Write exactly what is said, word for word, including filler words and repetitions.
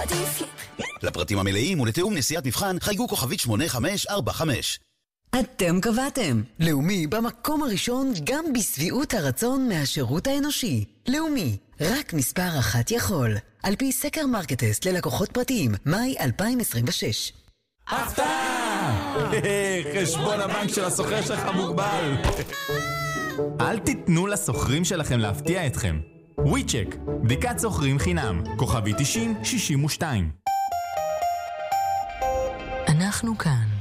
עדיף לי. לפרטים המלאים ולתיאום נסיעת מבחן חייגו כוכבית שמונה חמש ארבע חמש. אתם קבעתם. לאומי במקום הראשון גם בסביעות הרצון מהשירות האנושי. לאומי, רק מספר אחת יכול. על פי סקר מרקטסט ללקוחות פרטיים, מאי אלפיים עשרים ושש. הפתעה! חשבון הבנק של הסוחר שלך מוגבל. אל תיתנו לסוחרים שלכם להפתיע אתכם. וויצ'ק, בדיקת סוחרים חינם, כוכבי תשעים שישים ושתיים. אנחנו כאן.